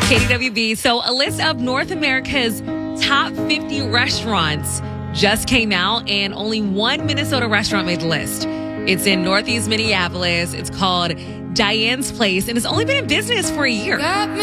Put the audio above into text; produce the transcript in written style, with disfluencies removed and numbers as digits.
KDWB. So a list of North America's top 50 restaurants just came out, and only one Minnesota restaurant made the list. It's in Northeast Minneapolis. It's called Diane's Place, and it's only been in business for a year.